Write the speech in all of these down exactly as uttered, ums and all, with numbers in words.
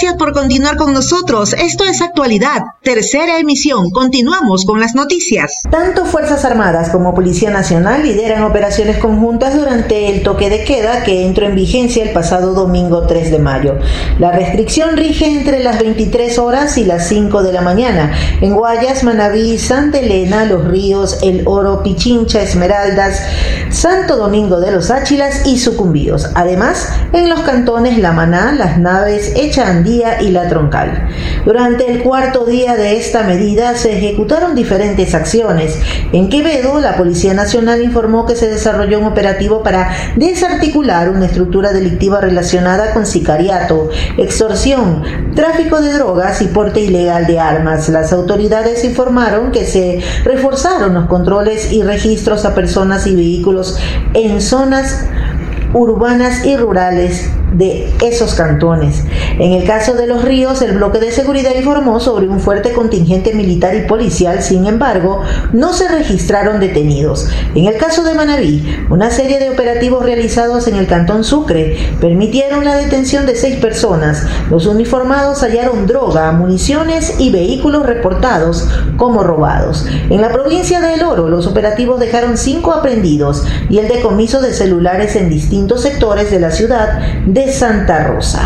Gracias por continuar con nosotros. Esto es Actualidad, tercera emisión. Continuamos con las noticias. Tanto Fuerzas Armadas como Policía Nacional lideran operaciones conjuntas durante el toque de queda que entró en vigencia el pasado domingo tres de mayo. La restricción rige entre las veintitrés horas y las cinco de la mañana en Guayas, Manabí, Santa Elena, Los Ríos, El Oro, Pichincha, Esmeraldas, Santo Domingo de los Áchilas y Sucumbíos. Además, en los cantones La Maná, Las Naves, Echaandía y La Troncal. Durante el cuarto día de esta medida se ejecutaron diferentes acciones. En Quevedo, la Policía Nacional informó que se desarrolló un operativo para desarticular una estructura delictiva relacionada con sicariato, extorsión, tráfico de drogas y porte ilegal de armas. Las autoridades informaron que se reforzaron los controles y registros a personas y vehículos en zonas urbanas y rurales de esos cantones. En el caso de Los Ríos, el bloque de seguridad informó sobre un fuerte contingente militar y policial. Sin embargo, no se registraron detenidos. En el caso de Manabí, una serie de operativos realizados en el cantón Sucre permitieron la detención de seis personas. Los uniformados hallaron droga, municiones y vehículos reportados como robados. En la provincia de El Oro, los operativos dejaron cinco aprehendidos y el decomiso de celulares en distintos sectores de la ciudad de Santa Rosa.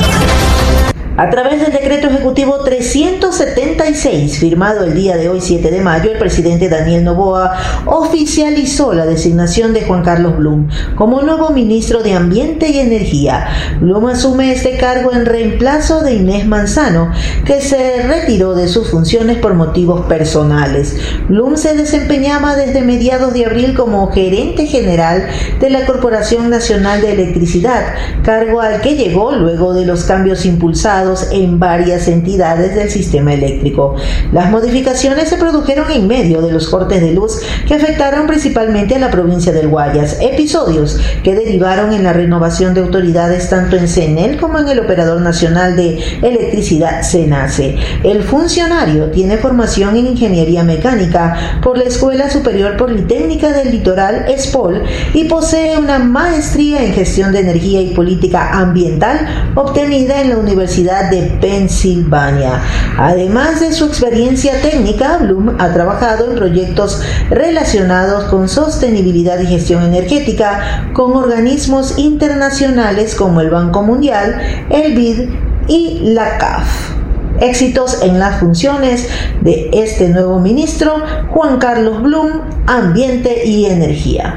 A través del decreto ejecutivo trescientos setenta y seis, firmado el día de hoy, siete de mayo, el presidente Daniel Noboa oficializó la designación de Juan Carlos Blum como nuevo ministro de Ambiente y Energía. Blum asume este cargo en reemplazo de Inés Manzano, que se retiró de sus funciones por motivos personales. Blum se desempeñaba desde mediados de abril como gerente general de la Corporación Nacional de Electricidad, cargo al que llegó luego de los cambios impulsados en varias entidades del sistema eléctrico. Las modificaciones se produjeron en medio de los cortes de luz que afectaron principalmente a la provincia del Guayas, episodios que derivaron en la renovación de autoridades tanto en CENEL como en el Operador Nacional de Electricidad, CENACE. El funcionario tiene formación en Ingeniería Mecánica por la Escuela Superior Politécnica del Litoral, ESPOL, y posee una maestría en Gestión de Energía y Política Ambiental obtenida en la Universidad de Pensilvania. Además de su experiencia técnica, Blum ha trabajado en proyectos relacionados con sostenibilidad y gestión energética con organismos internacionales como el Banco Mundial, el B I D y la C A F. Éxitos en las funciones de este nuevo ministro, Juan Carlos Blum, Ambiente y Energía.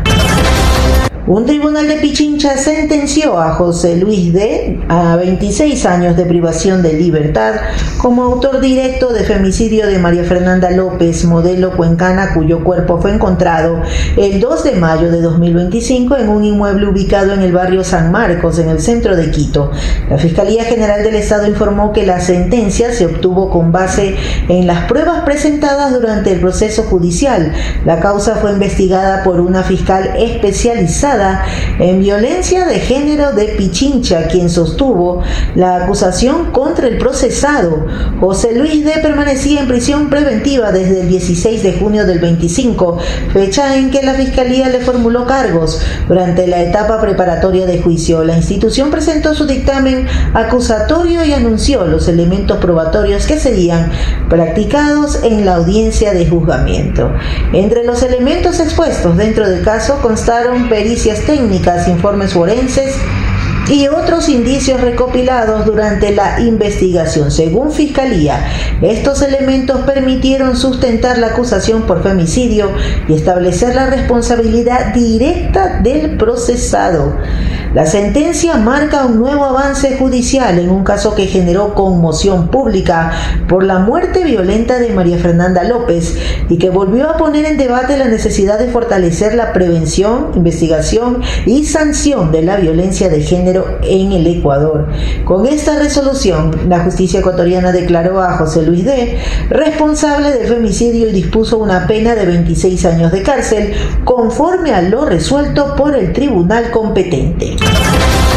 Un tribunal de Pichincha sentenció a José Luis D. a veintiséis años de privación de libertad como autor directo de femicidio de María Fernanda López, modelo cuencana, cuyo cuerpo fue encontrado el dos de mayo de dos mil veinticinco en un inmueble ubicado en el barrio San Marcos, en el centro de Quito. La Fiscalía General del Estado informó que la sentencia se obtuvo con base en las pruebas presentadas durante el proceso judicial. La causa fue investigada por una fiscal especializada en violencia de género de Pichincha, quien sostuvo la acusación contra el procesado. José Luis D. permanecía en prisión preventiva desde el dieciséis de junio del veinticinco, fecha en que la Fiscalía le formuló cargos. Durante la etapa preparatoria de juicio, la institución presentó su dictamen acusatorio y anunció los elementos probatorios que serían practicados en la audiencia de juzgamiento. Entre los elementos expuestos dentro del caso constaron pericias técnicas, informes forenses y otros indicios recopilados durante la investigación. Según Fiscalía, estos elementos permitieron sustentar la acusación por femicidio y establecer la responsabilidad directa del procesado. La sentencia marca un nuevo avance judicial en un caso que generó conmoción pública por la muerte violenta de María Fernanda López y que volvió a poner en debate la necesidad de fortalecer la prevención, investigación y sanción de la violencia de género en el Ecuador. Con esta resolución, la justicia ecuatoriana declaró a José Luis D. responsable del femicidio y dispuso una pena de veintiséis años de cárcel conforme a lo resuelto por el tribunal competente.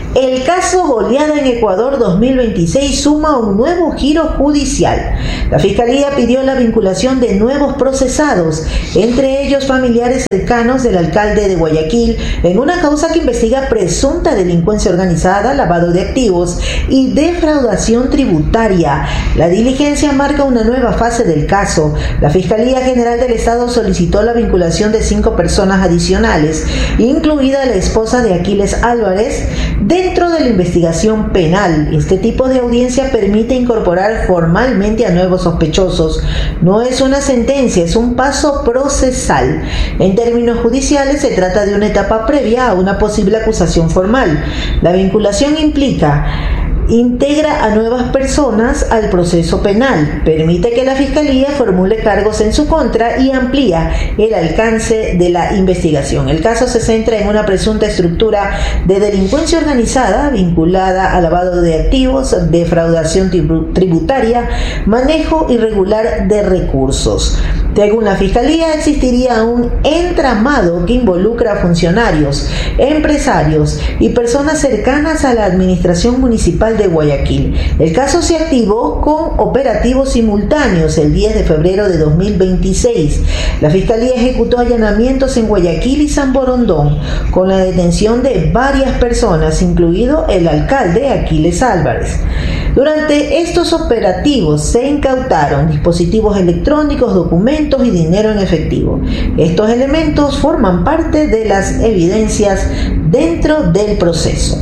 El caso Goleada en Ecuador dos mil veintiséis suma un nuevo giro judicial. La Fiscalía pidió la vinculación de nuevos procesados, entre ellos familiares cercanos del alcalde de Guayaquil, en una causa que investiga presunta delincuencia organizada, lavado de activos y defraudación tributaria. La diligencia marca una nueva fase del caso. La Fiscalía General del Estado solicitó la vinculación de cinco personas adicionales, incluida la esposa de Aquiles Álvarez, dentro de la investigación penal. Este tipo de audiencia permite incorporar formalmente a nuevos sospechosos. No es una sentencia, es un paso procesal. En términos judiciales, se trata de una etapa previa a una posible acusación formal. La vinculación implica integra a nuevas personas al proceso penal, permite que la Fiscalía formule cargos en su contra y amplía el alcance de la investigación. El caso se centra en una presunta estructura de delincuencia organizada vinculada a lavado de activos, defraudación tributaria, manejo irregular de recursos. Según la Fiscalía, existiría un entramado que involucra a funcionarios, empresarios y personas cercanas a la administración municipal de Guayaquil. El caso se activó con operativos simultáneos el diez de febrero de dos mil veintiséis. La Fiscalía ejecutó allanamientos en Guayaquil y San Borondón con la detención de varias personas, incluido el alcalde Aquiles Álvarez. Durante estos operativos se incautaron dispositivos electrónicos, documentos y dinero en efectivo. Estos elementos forman parte de las evidencias dentro del proceso.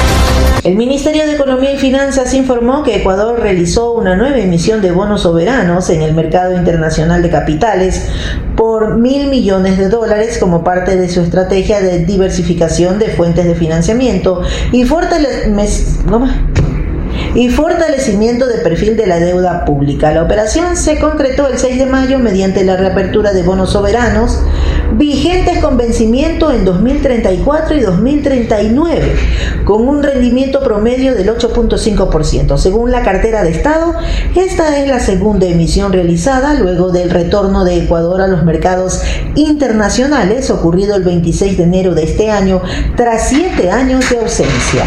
El Ministerio de Economía y Finanzas informó que Ecuador realizó una nueva emisión de bonos soberanos en el mercado internacional de capitales por mil millones de dólares como parte de su estrategia de diversificación de fuentes de financiamiento y fortalecimiento. No y fortalecimiento de perfil de la deuda pública. La operación se concretó el seis de mayo mediante la reapertura de bonos soberanos vigentes con vencimiento en dos mil treinta y cuatro y dos mil treinta y nueve, con un rendimiento promedio del ocho punto cinco por ciento. Según la cartera de Estado, esta es la segunda emisión realizada luego del retorno de Ecuador a los mercados internacionales, ocurrido el veintiséis de enero de este año, tras siete años de ausencia.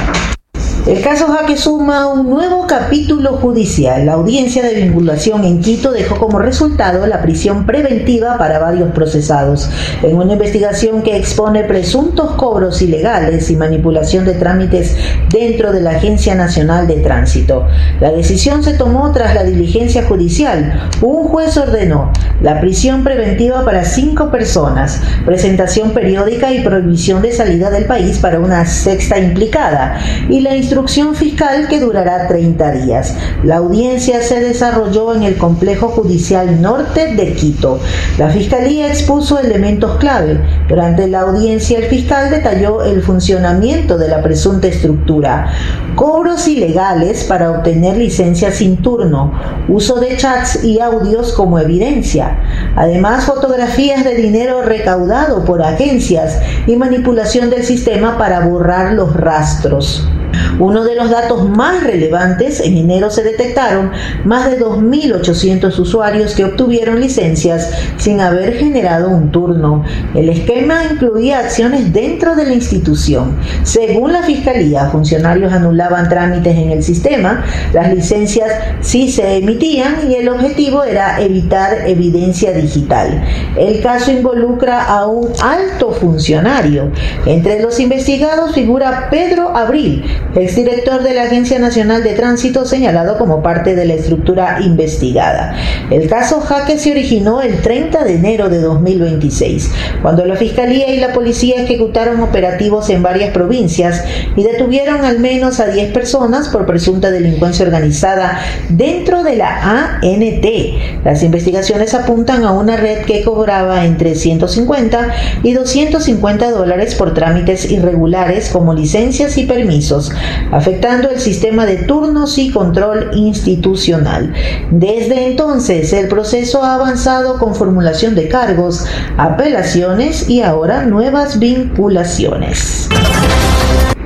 El caso Jaque suma un nuevo capítulo judicial. La audiencia de vinculación en Quito dejó como resultado la prisión preventiva para varios procesados, en una investigación que expone presuntos cobros ilegales y manipulación de trámites dentro de la Agencia Nacional de Tránsito. La decisión se tomó tras la diligencia judicial. Un juez ordenó la prisión preventiva para cinco personas, presentación periódica y prohibición de salida del país para una sexta implicada, y la instrucción fiscal que durará treinta días. La audiencia se desarrolló en el Complejo Judicial Norte de Quito. La Fiscalía expuso elementos clave. Durante la audiencia, el fiscal detalló el funcionamiento de la presunta estructura: cobros ilegales para obtener licencias sin turno, uso de chats y audios como evidencia, además fotografías de dinero recaudado por agencias y manipulación del sistema para borrar los rastros. Uno de los datos más relevantes: en enero se detectaron más de dos mil ochocientos usuarios que obtuvieron licencias sin haber generado un turno. El esquema incluía acciones dentro de la institución. Según la Fiscalía, funcionarios anulaban trámites en el sistema, las licencias sí se emitían y el objetivo era evitar evidencia digital. El caso involucra a un alto funcionario. Entre los investigados figura Pedro Abril, exdirector de la Agencia Nacional de Tránsito, señalado como parte de la estructura investigada. El caso Jaque se originó el treinta de enero de dos mil veintiséis, cuando la Fiscalía y la Policía ejecutaron operativos en varias provincias y detuvieron al menos a diez personas por presunta delincuencia organizada dentro de la A N T. Las investigaciones apuntan a una red que cobraba entre ciento cincuenta y doscientos cincuenta dólares por trámites irregulares como licencias y permisos, afectando el sistema de turnos y control institucional. Desde entonces, el proceso ha avanzado con formulación de cargos, apelaciones y ahora nuevas vinculaciones.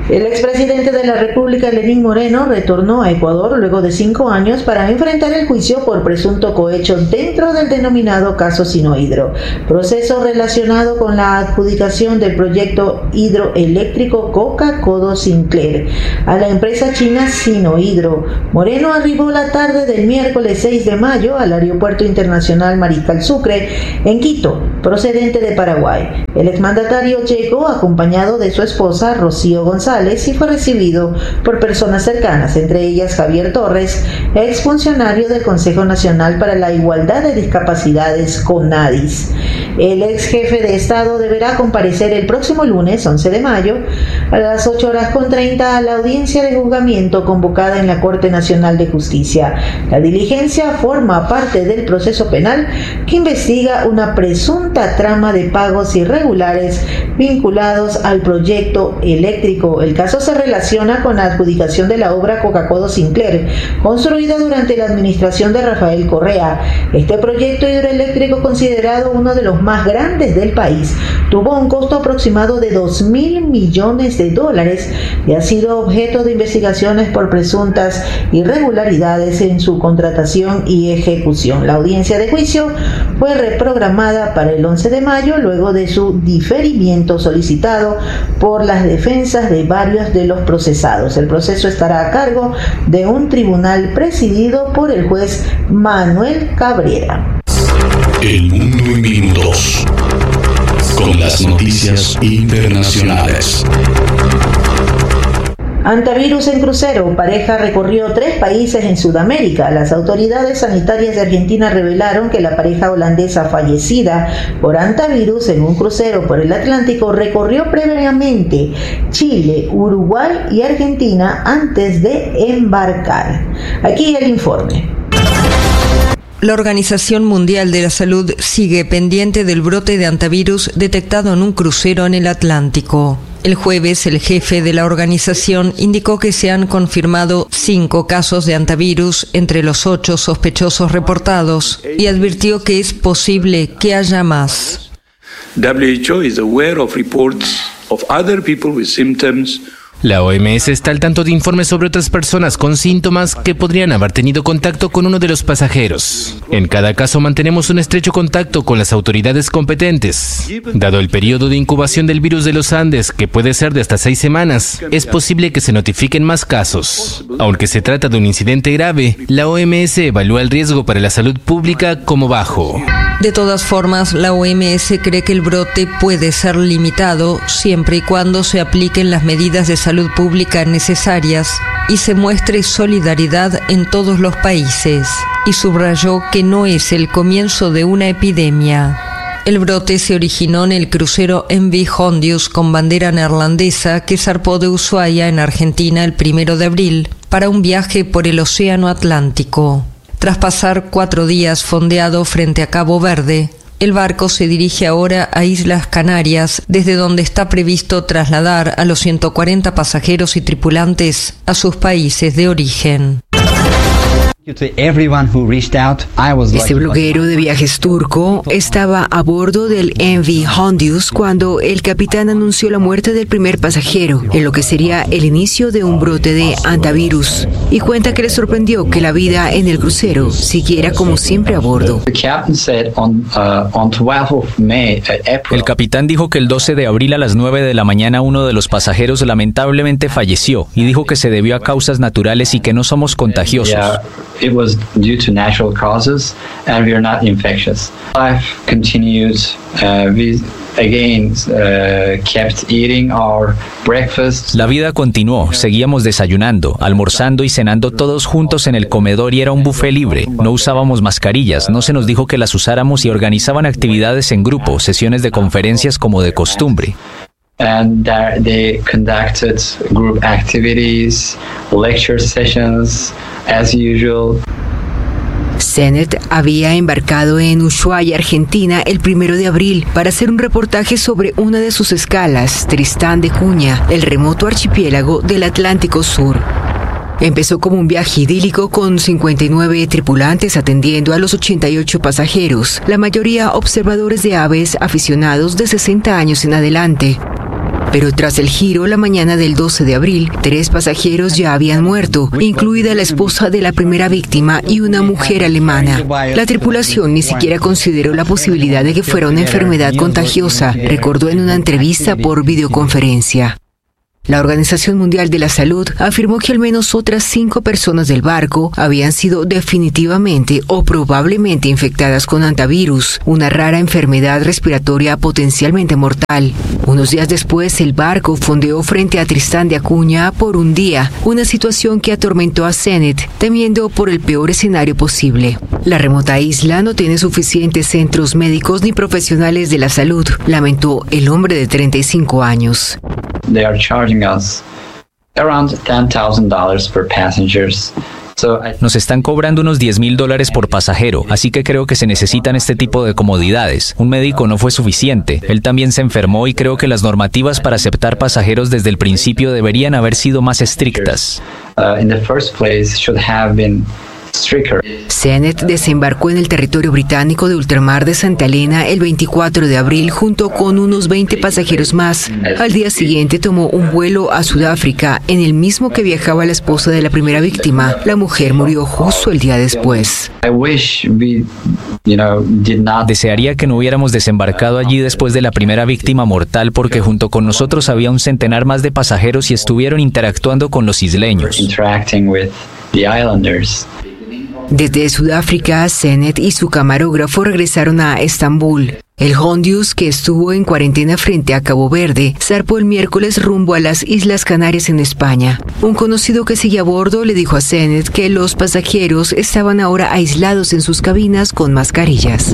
El expresidente de la República, Lenín Moreno, retornó a Ecuador luego de cinco años para enfrentar el juicio por presunto cohecho dentro del denominado caso Sinohidro, proceso relacionado con la adjudicación del proyecto hidroeléctrico Coca-Codo-Sinclair a la empresa china Sinohidro. Moreno arribó la tarde del miércoles seis de mayo al Aeropuerto Internacional Mariscal Sucre, en Quito, procedente de Paraguay. El exmandatario llegó acompañado de su esposa, Rocío González, y fue recibido por personas cercanas, entre ellas Javier Torres, exfuncionario del Consejo Nacional para la Igualdad de Discapacidades, CONADIS. El ex jefe de Estado deberá comparecer el próximo lunes, once de mayo, a las ocho horas con treinta a la audiencia de juzgamiento convocada en la Corte Nacional de Justicia. La diligencia forma parte del proceso penal que investiga una presunta trama de pagos irregulares vinculados al proyecto eléctrico. El caso se relaciona con la adjudicación de la obra Coca-Codo-Sinclair, construida durante la administración de Rafael Correa. Este proyecto hidroeléctrico, considerado uno de los más grandes del país, tuvo un costo aproximado de dos mil millones de dólares y ha sido objeto de investigaciones por presuntas irregularidades en su contratación y ejecución. La audiencia de juicio fue reprogramada para el once de mayo luego de su diferimiento solicitado por las defensas de varios de los procesados. El proceso estará a cargo de un tribunal presidido por el juez Manuel Cabrera. El mundo en minutos, con las noticias internacionales. Antivirus en crucero. Pareja recorrió tres países en Sudamérica. Las autoridades sanitarias de Argentina revelaron que la pareja holandesa fallecida por antivirus en un crucero por el Atlántico recorrió previamente Chile, Uruguay y Argentina antes de embarcar. Aquí el informe. La Organización Mundial de la Salud sigue pendiente del brote de antivirus detectado en un crucero en el Atlántico. El jueves, el jefe de la organización indicó que se han confirmado cinco casos de antivirus entre los ocho sospechosos reportados y advirtió que es posible que haya más. W H O is aware of reports of other people with symptoms. La O M S está al tanto de informes sobre otras personas con síntomas que podrían haber tenido contacto con uno de los pasajeros. En cada caso mantenemos un estrecho contacto con las autoridades competentes. Dado el periodo de incubación del virus de los Andes, que puede ser de hasta seis semanas, es posible que se notifiquen más casos. Aunque se trata de un incidente grave, la O M S evalúa el riesgo para la salud pública como bajo. De todas formas, la O M S cree que el brote puede ser limitado siempre y cuando se apliquen las medidas de salud pública necesarias y se muestre solidaridad en todos los países, y subrayó que no es el comienzo de una epidemia. El brote se originó en el crucero M V Hondius con bandera neerlandesa que zarpó de Ushuaia en Argentina el primero de abril para un viaje por el Océano Atlántico. Tras pasar cuatro días fondeado frente a Cabo Verde, el barco se dirige ahora a Islas Canarias, desde donde está previsto trasladar a los ciento cuarenta pasajeros y tripulantes a sus países de origen. Este bloguero de viajes turco estaba a bordo del M V Hondius cuando el capitán anunció la muerte del primer pasajero, en lo que sería el inicio de un brote de antivirus, y cuenta que le sorprendió que la vida en el crucero siguiera como siempre a bordo. El capitán dijo que el doce de abril a las nueve de la mañana uno de los pasajeros lamentablemente falleció y dijo que se debió a causas naturales y que no somos contagiosos. It was due to natural causes, and we are not infectious. Life continued. Uh, we again uh, kept eating our breakfast. La vida continuó. Seguíamos desayunando, almorzando y cenando todos juntos en el comedor y era un buffet libre. No usábamos mascarillas, no se nos dijo que las usáramos y organizaban actividades en grupo, sesiones de conferencias como de costumbre. And there they conducted group activities, lecture sessions, as usual. Sennett había embarcado en Ushuaia, Argentina, el primero de abril para hacer un reportaje sobre una de sus escalas, Tristán de Cunha, el remoto archipiélago del Atlántico Sur. Empezó como un viaje idílico con cincuenta y nueve tripulantes atendiendo a los ochenta y ocho pasajeros, la mayoría observadores de aves aficionados de sesenta años en adelante. Pero tras el giro, la mañana del doce de abril, tres pasajeros ya habían muerto, incluida la esposa de la primera víctima y una mujer alemana. La tripulación ni siquiera consideró la posibilidad de que fuera una enfermedad contagiosa, recordó en una entrevista por videoconferencia. La Organización Mundial de la Salud afirmó que al menos otras cinco personas del barco habían sido definitivamente o probablemente infectadas con hantavirus, una rara enfermedad respiratoria potencialmente mortal. Unos días después, el barco fondeó frente a Tristán de Acuña por un día, una situación que atormentó a Zenit, temiendo por el peor escenario posible. La remota isla no tiene suficientes centros médicos ni profesionales de la salud, lamentó el hombre de treinta y cinco años. They are charging us around ten thousand dollars per passengers. So I... Nos están cobrando unos diez mil dólares por pasajero, así que creo que se necesitan este tipo de comodidades. Un médico no fue suficiente. Él también se enfermó y creo que las normativas para aceptar pasajeros desde el principio deberían haber sido más estrictas. Uh, in the first place should have been Zenit desembarcó en el territorio británico de ultramar de Santa Elena el veinticuatro de abril junto con unos veinte pasajeros más. Al día siguiente tomó un vuelo a Sudáfrica, en el mismo que viajaba la esposa de la primera víctima. La mujer murió justo el día después. Desearía que no hubiéramos desembarcado allí después de la primera víctima mortal porque junto con nosotros había un centenar más de pasajeros y estuvieron interactuando con los isleños. Desde Sudáfrica, Zenit y su camarógrafo regresaron a Estambul. El Hondius, que estuvo en cuarentena frente a Cabo Verde, zarpó el miércoles rumbo a las Islas Canarias en España. Un conocido que sigue a bordo le dijo a Zenit que los pasajeros estaban ahora aislados en sus cabinas con mascarillas.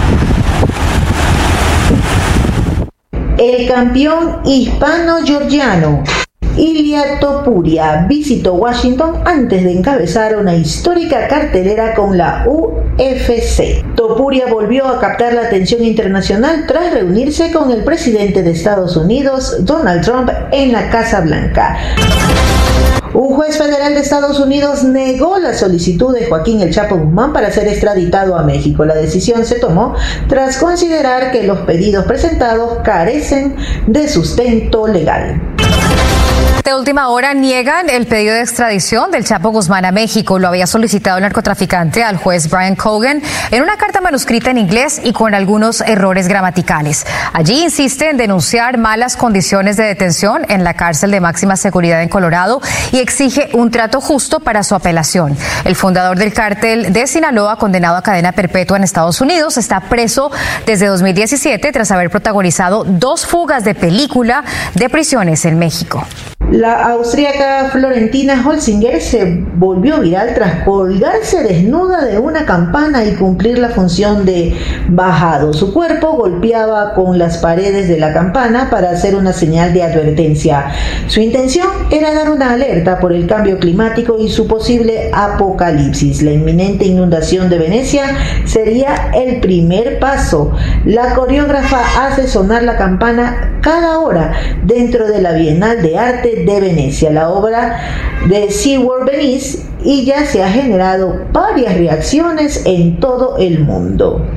El campeón hispano-georgiano Ilia Topuria visitó Washington antes de encabezar una histórica cartelera con la U F C. Topuria volvió a captar la atención internacional tras reunirse con el presidente de Estados Unidos, Donald Trump, en la Casa Blanca. Un juez federal de Estados Unidos negó la solicitud de Joaquín El Chapo Guzmán para ser extraditado a México. La decisión se tomó tras considerar que los pedidos presentados carecen de sustento legal. De última hora niegan el pedido de extradición del Chapo Guzmán a México. Lo había solicitado el narcotraficante al juez Brian Cogan en una carta manuscrita en inglés y con algunos errores gramaticales. Allí insiste en denunciar malas condiciones de detención en la cárcel de máxima seguridad en Colorado y exige un trato justo para su apelación. El fundador del cártel de Sinaloa, condenado a cadena perpetua en Estados Unidos, está preso desde dos mil diecisiete tras haber protagonizado dos fugas de película de prisiones en México. La austríaca Florentina Holzinger se volvió viral tras colgarse desnuda de una campana y cumplir la función de bajado. Su cuerpo golpeaba con las paredes de la campana para hacer una señal de advertencia. Su intención era dar una alerta por el cambio climático y su posible apocalipsis. La inminente inundación de Venecia sería el primer paso. La coreógrafa hace sonar la campana cada hora dentro de la Bienal de Arte de Venecia, la obra de SeaWorld Venice, y ya se ha generado varias reacciones en todo el mundo.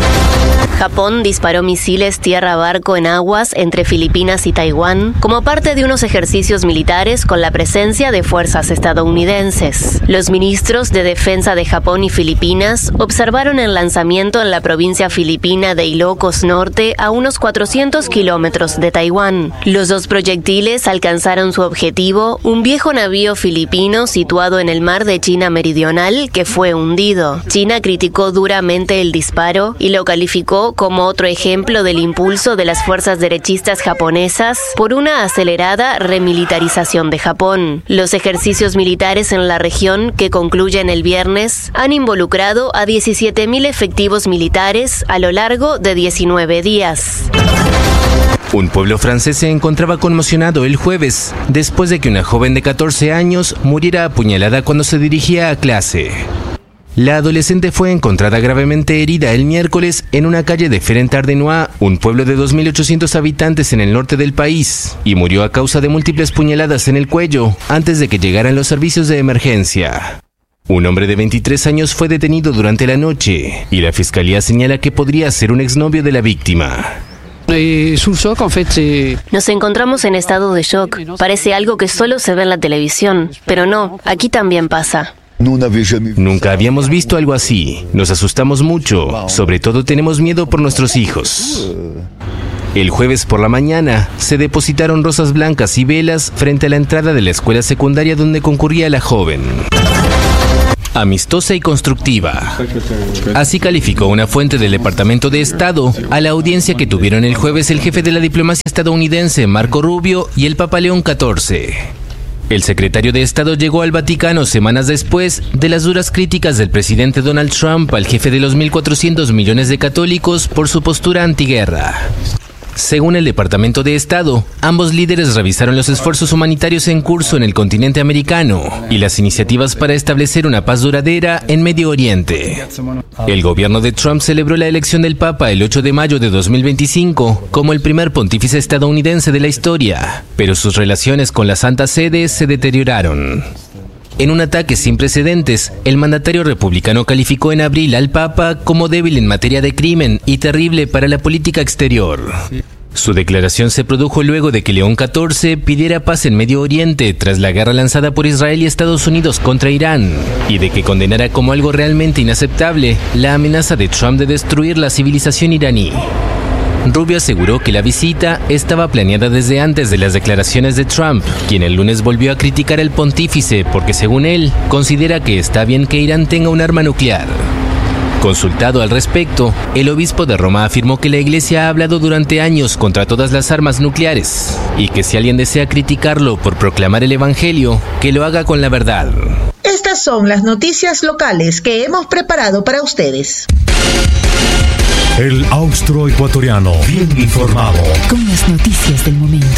Japón disparó misiles tierra-barco en aguas entre Filipinas y Taiwán como parte de unos ejercicios militares con la presencia de fuerzas estadounidenses. Los ministros de Defensa de Japón y Filipinas observaron el lanzamiento en la provincia filipina de Ilocos Norte, a unos cuatrocientos kilómetros de Taiwán. Los dos proyectiles alcanzaron su objetivo, un viejo navío filipino situado en el mar de China Meridional que fue hundido. China criticó duramente el disparo y lo calificó como otro ejemplo del impulso de las fuerzas derechistas japonesas por una acelerada remilitarización de Japón. Los ejercicios militares en la región, que concluyen el viernes, han involucrado a diecisiete mil efectivos militares a lo largo de diecinueve días. Un pueblo francés se encontraba conmocionado el jueves después de que una joven de catorce años muriera apuñalada cuando se dirigía a clase. La adolescente fue encontrada gravemente herida el miércoles en una calle de Ferentardenois, un pueblo de dos mil ochocientos habitantes en el norte del país, y murió a causa de múltiples puñaladas en el cuello antes de que llegaran los servicios de emergencia. Un hombre de veintitrés años fue detenido durante la noche y la fiscalía señala que podría ser un exnovio de la víctima. Nos encontramos en estado de shock. Parece algo que solo se ve en la televisión, pero no, aquí también pasa. Nunca habíamos visto algo así. Nos asustamos mucho. Sobre todo tenemos miedo por nuestros hijos. El jueves por la mañana se depositaron rosas blancas y velas frente a la entrada de la escuela secundaria donde concurría la joven. Amistosa y constructiva. Así calificó una fuente del Departamento de Estado a la audiencia que tuvieron el jueves el jefe de la diplomacia estadounidense, Marco Rubio, y el Papa León catorce. El secretario de Estado llegó al Vaticano semanas después de las duras críticas del presidente Donald Trump al jefe de los mil cuatrocientos millones de católicos por su postura antiguerra. Según el Departamento de Estado, ambos líderes revisaron los esfuerzos humanitarios en curso en el continente americano y las iniciativas para establecer una paz duradera en Medio Oriente. El gobierno de Trump celebró la elección del Papa el ocho de mayo de dos mil veinticinco como el primer pontífice estadounidense de la historia, pero sus relaciones con la Santa Sede se deterioraron. En un ataque sin precedentes, el mandatario republicano calificó en abril al Papa como débil en materia de crimen y terrible para la política exterior. Su declaración se produjo luego de que León catorce pidiera paz en Medio Oriente tras la guerra lanzada por Israel y Estados Unidos contra Irán, y de que condenara como algo realmente inaceptable la amenaza de Trump de destruir la civilización iraní. Rubio aseguró que la visita estaba planeada desde antes de las declaraciones de Trump, quien el lunes volvió a criticar al pontífice porque, según él, considera que está bien que Irán tenga un arma nuclear. Consultado al respecto, el obispo de Roma afirmó que la iglesia ha hablado durante años contra todas las armas nucleares y que si alguien desea criticarlo por proclamar el evangelio, que lo haga con la verdad. Estas son las noticias locales que hemos preparado para ustedes. El austroecuatoriano, bien informado. Con las noticias del momento.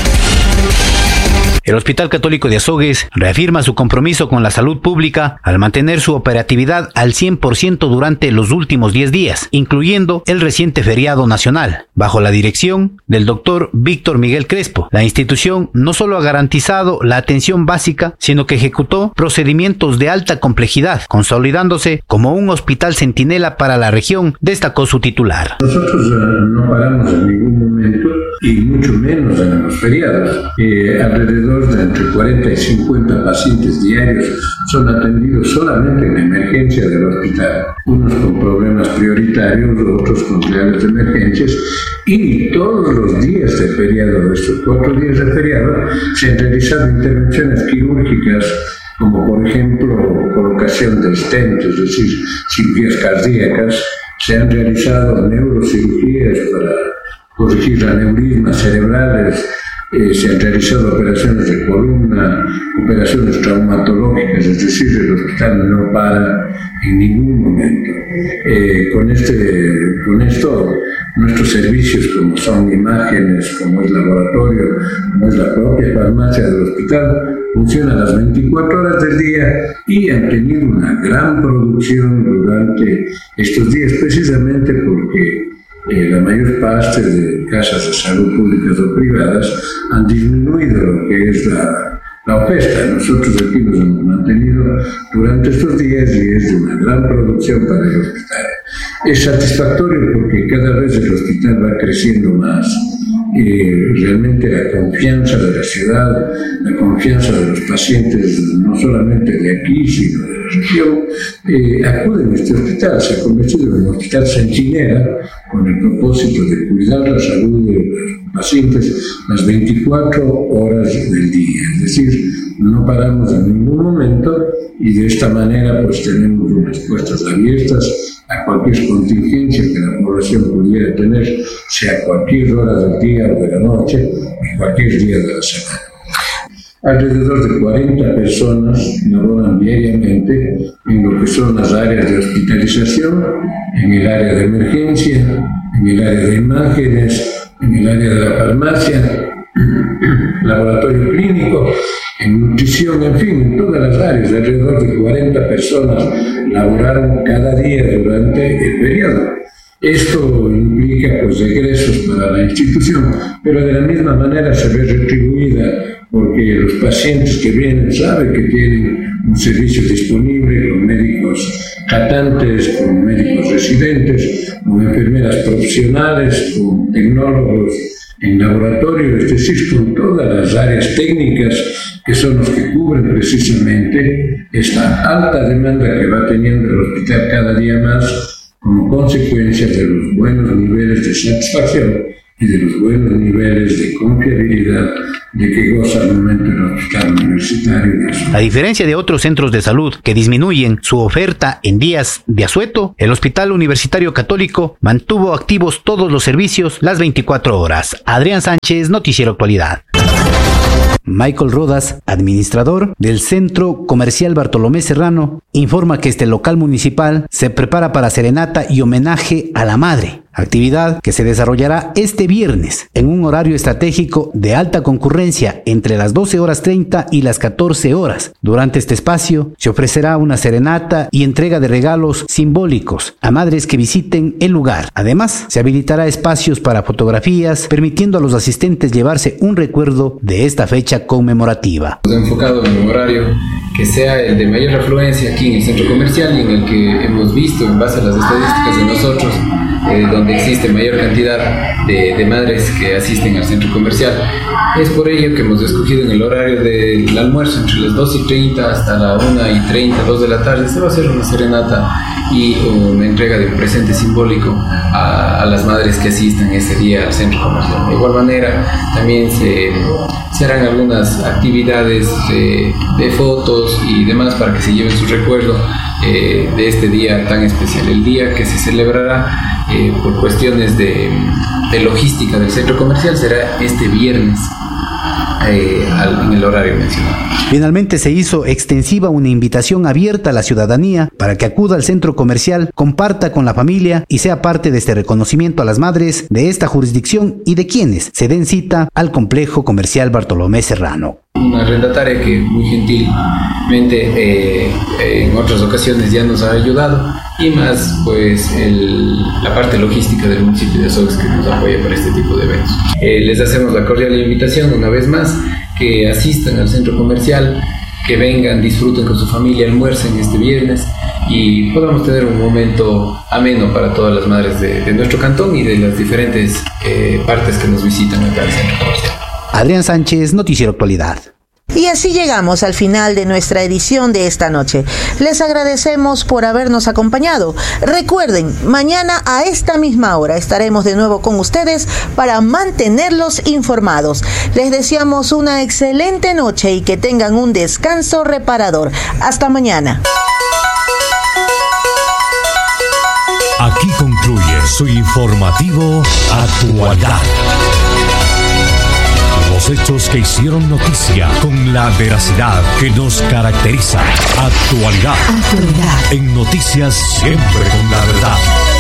El Hospital Católico de Azogues reafirma su compromiso con la salud pública al mantener su operatividad al cien por ciento durante los últimos diez días, incluyendo el reciente feriado nacional, bajo la dirección del doctor Víctor Miguel Crespo. La institución no solo ha garantizado la atención básica, sino que ejecutó procedimientos de alta complejidad, consolidándose como un hospital centinela para la región, destacó su titular. Nosotros uh, no paramos en ningún momento, y mucho menos en los feriados. Eh, alrededor de entre cuarenta y cincuenta pacientes diarios son atendidos solamente en emergencia del hospital, unos con problemas prioritarios, otros con reales de emergencias, y todos los días de feriado, de estos cuatro días de feriado, se han realizado intervenciones quirúrgicas, como por ejemplo colocación de stent, es decir, cirugías cardíacas, se han realizado neurocirugías para corregir aneurismas cerebrales, eh, se han realizado operaciones de columna, operaciones traumatológicas, es decir, el hospital no para en ningún momento. Eh, con, este, con esto, nuestros servicios, como son imágenes, como es laboratorio, como es la propia farmacia del hospital, funcionan las veinticuatro horas del día y han tenido una gran producción durante estos días, precisamente porque Eh, la mayor parte de casas de salud públicas o privadas han disminuido lo que es la, la oferta. Nosotros aquí nos hemos mantenido durante estos días y es de una gran producción para el hospital. Es satisfactorio porque cada vez el hospital va creciendo más. Y realmente la confianza de la ciudad, la confianza de los pacientes, no solamente de aquí, sino de la región, eh, acuden a este hospital. Se ha convertido en un hospital centinela con el propósito de cuidar la salud de los pacientes las veinticuatro horas del día. Es decir, no paramos en ningún momento y de esta manera pues tenemos unas puertas abiertas a cualquier contingencia que la población pudiera tener, sea a cualquier hora del día o de la noche, en cualquier día de la semana. Alrededor de cuarenta personas laboran diariamente en lo que son las áreas de hospitalización, en el área de emergencia, en el área de imágenes, en el área de la farmacia, laboratorio clínico, en nutrición, en fin, en todas las áreas. Alrededor de cuarenta personas laboraron cada día durante el periodo. Esto implica pues egresos para la institución, pero de la misma manera se ve retribuida porque los pacientes que vienen saben que tienen un servicio disponible con médicos tratantes, con médicos residentes, con enfermeras profesionales, con tecnólogos en laboratorio, es decir, con todas las áreas técnicas que son los que cubren precisamente esta alta demanda que va teniendo el hospital cada día más como consecuencia de los buenos niveles de satisfacción y de los buenos niveles de confiabilidad de que goza al momento el hospital universitario. A diferencia de otros centros de salud que disminuyen su oferta en días de asueto, el Hospital Universitario Católico mantuvo activos todos los servicios las veinticuatro horas. Adrián Sánchez, Noticiero Actualidad. Michael Rodas, administrador del Centro Comercial Bartolomé Serrano, informa que este local municipal se prepara para serenata y homenaje a la madre, actividad que se desarrollará este viernes en un horario estratégico de alta concurrencia entre las doce horas treinta y las catorce horas. Durante este espacio se ofrecerá una serenata y entrega de regalos simbólicos a madres que visiten el lugar. Además, se habilitará espacios para fotografías, permitiendo a los asistentes llevarse un recuerdo de esta fecha conmemorativa. Hemos enfocado en un horario que sea el de mayor afluencia aquí en el centro comercial y en el que hemos visto, en base a las estadísticas de nosotros, eh, donde existe mayor cantidad de, de madres que asisten al centro comercial. Es por ello que hemos escogido en el horario del almuerzo, entre las doce y treinta hasta la una y treinta, dos de la tarde, se va a hacer una serenata y una entrega de un presente simbólico a, a las madres que asistan ese día al centro comercial. De igual manera, también se, se harán algunas actividades de, de fotos y demás para que se lleven su recuerdo eh, de este día tan especial. El día que se celebrará eh, por cuestiones de, de logística del centro comercial será este viernes eh, al, en el horario mencionado. Finalmente se hizo extensiva una invitación abierta a la ciudadanía para que acuda al centro comercial, comparta con la familia y sea parte de este reconocimiento a las madres de esta jurisdicción y de quienes se den cita al complejo comercial Bartolomé Serrano. Una arrendataria que muy gentilmente eh, en otras ocasiones ya nos ha ayudado y más pues el, la parte logística del municipio de Azogues que nos apoya para este tipo de eventos. Eh, les hacemos la cordial invitación una vez más que asistan al centro comercial, que vengan, disfruten con su familia, almuercen este viernes y podamos tener un momento ameno para todas las madres de, de nuestro cantón y de las diferentes eh, partes que nos visitan acá al centro comercial. Adrián Sánchez, Noticiero Actualidad. Y así llegamos al final de nuestra edición de esta noche. Les agradecemos por habernos acompañado. Recuerden, mañana a esta misma hora estaremos de nuevo con ustedes para mantenerlos informados. Les deseamos una excelente noche y que tengan un descanso reparador. Hasta mañana. Aquí concluye su informativo Actualidad. Los hechos que hicieron noticia con la veracidad que nos caracteriza. Actualidad. Actualidad. En noticias siempre con la verdad.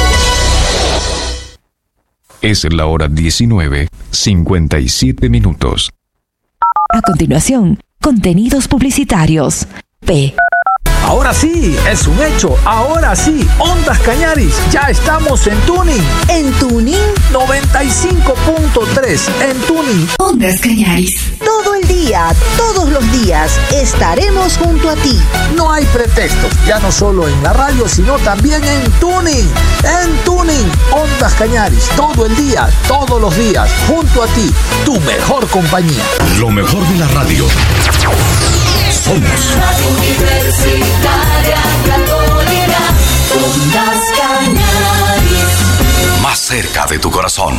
Es la hora diecinueve, cincuenta y siete minutos. A continuación, contenidos publicitarios. P. Ahora sí, es un hecho. Ahora sí, Ondas Cañaris, ya estamos en Tuning. ¿En Tuning? noventa y cinco punto tres en Tuning. Ondas Cañaris. Todo el día, todos los días, estaremos junto a ti. No hay pretextos, ya no solo en la radio, sino también en Tuning. En Tuning, Ondas Cañaris, todo el día, todos los días, junto a ti, tu mejor compañía. Lo mejor de la radio. Somos Radio Universitaria Católica, Ondas Cañaris. Más cerca de tu corazón.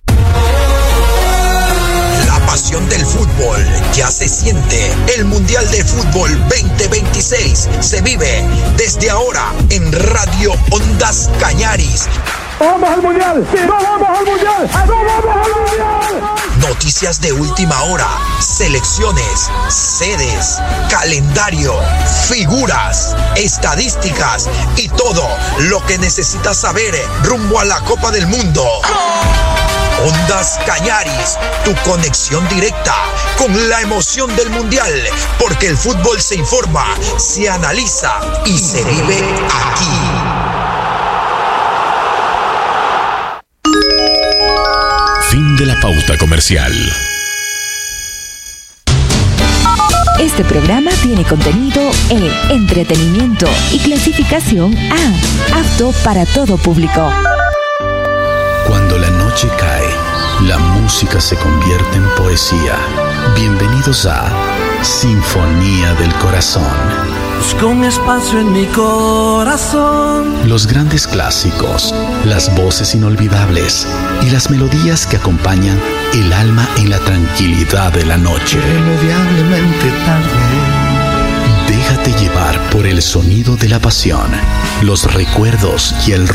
La pasión del fútbol ya se siente. El Mundial de Fútbol veinte veintiséis se vive desde ahora en Radio Ondas Cañaris. ¡Vamos al Mundial! ¡Sí, no vamos al Mundial! ¡No vamos al Mundial! Noticias de última hora, selecciones, sedes, calendario, figuras, estadísticas y todo lo que necesitas saber rumbo a la Copa del Mundo. Ondas Cañaris, tu conexión directa con la emoción del Mundial, porque el fútbol se informa, se analiza y se vive aquí. Fin de la pauta comercial. Este programa tiene contenido E, entretenimiento y clasificación A, apto para todo público. Cuando la noche cae, la música se convierte en poesía. Bienvenidos a Sinfonía del Corazón. Busco un espacio en mi corazón. Los grandes clásicos, las voces inolvidables y las melodías que acompañan el alma en la tranquilidad de la noche. Irremediablemente tarde. Déjate llevar por el sonido de la pasión, los recuerdos y el